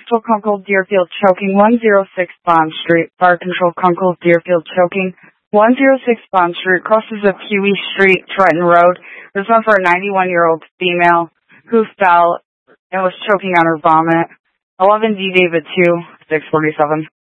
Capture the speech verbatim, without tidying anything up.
Control Kunkel Deerfield choking one oh six Bond Street. Fire Control Kunkel Deerfield choking one oh six Bond Street. Crosses of Huey Street, Trenton Road. Result for a ninety-one-year-old female who fell and was choking on her vomit. eleven D David two, six forty-seven.